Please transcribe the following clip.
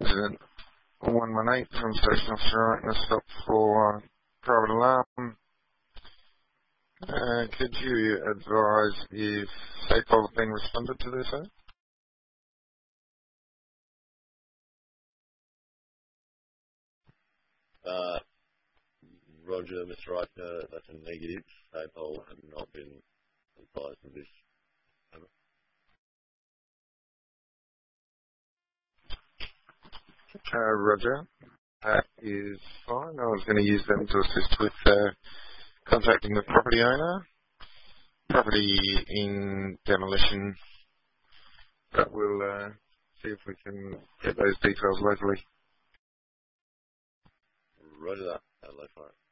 Resident 118 from Station Officer Rightness, stop for private alarm. Could you advise if SAPOL have been responded to this, sir? Roger, Mr. Reichner, that's a negative. SAPOL have not been advised of this. Roger. That is fine. I was going to use them to assist with contacting the property owner. Property in demolition. But we'll see if we can get those details locally. Roger that. Hello, fine.